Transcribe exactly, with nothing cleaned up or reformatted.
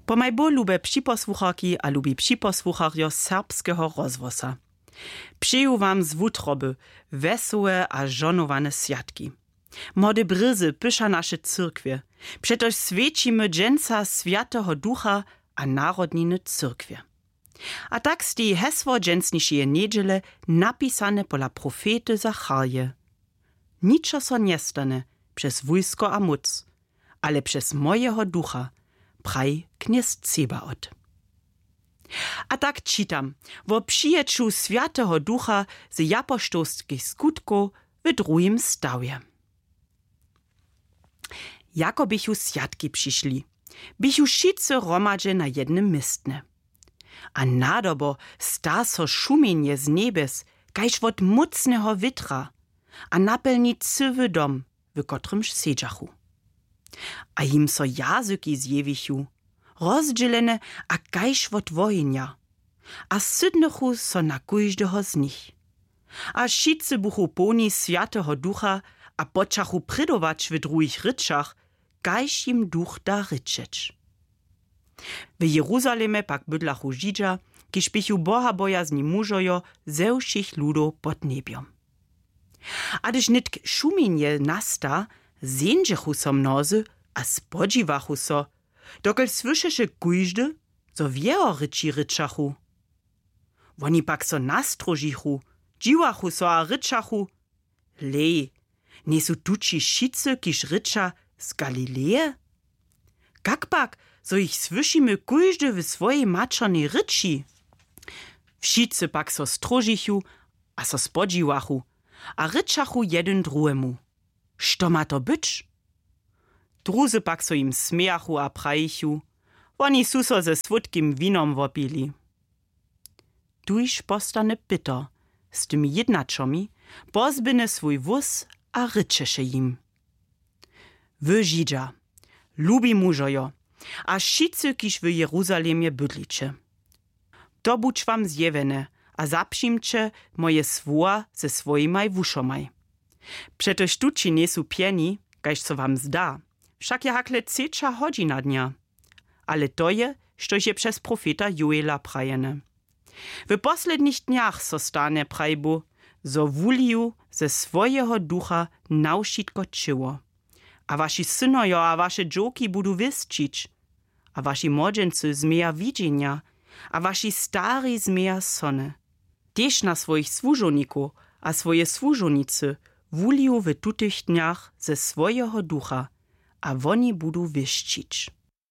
Pomaj bo lube připosłucharki a lubi připosłucharjo serbskeho rozwosa. Přeju wam z wutroby wesołe a żonowane światki. Młode bryzy pysza nasze cyrkwie. Przetoż świecimy dżęca Świętego Ducha a narodniny cyrkwie. A tak sti hesło dżęsnišie niedziele napisane pola profety Zacharje. Niczo so nie stane przez wojsko a moc, ale przez mojego ducha, praj kniez Cebaot. A tak czytam, wo przyjeczu Świętego Ducha z japoštolskich skutków w drugim stawie. Jako bychu światki przyszli, bychu wszyscy romadze na jednym mistne. A nadobo sta so szumienie z niebes, kajż wot mocnego witra, a napelni cywy dom, w kotrymż sedzachu. A im so jazyki zjewichu, rozdzielene a kajż wot wojenia, a sydnychu so na kujždeho z nich. A wszyscy buchu poni Świętego Ducha, a počachu pridować w drugich ryczach, kajż im duch da ryczeć. W Jeruzalemie pak bydlachu Żydża, kiż bychu Boha bojazni mužojo ze všich ludów pod nebiom. A gdyż nitk szumienie nasta, zędżechu so mnozy, a spodziwachu so, dokąd słyszeše kujždy, zo wieho ryci ryczachu. Woni pak so nastrožichu, dziwachu so a ryczachu. Lej, nie su tuci šicy, kiż rycza z Galileje? Kak pak, so ich słyszymy kujždy w swojej maczernej ryci? Wszyscy pak so strožichu, a so spodziwachu, a ryczachu jeden drugiemu. Što ma to być? Druzy pak so im smiachu a prajichu, woni su so ze swódkim winom wopili. Tuż postane Peter z tymi jednaczami, pozbyne swój wóz a ryczeše im. Wy Żydża, lubi mužojo, a wszyscy kiż w Jeruzalemie bydlicze. To buć wam zjewene, a zapšimče moje słowa ze swojimaj wuszomaj. Przetoż tuci nie su pieni, kajż so wam zda, wszak je hakle ceča hodzina dnia. Ale to je, što je przez profeta Joela prajene. W poslednich dniach so stane prajbu, zo wuliju ze swojego ducha naušitko čiło. A wasi synojo a wasze dżoki budu wysčić, a wasi młodzieńcy zmieja widzenia, a wasi stari zmieja sone. Tež na swoich służoników a swoje służonicy wuliju w tutych dniach ze swojego ducha, a woni budu wyszčić.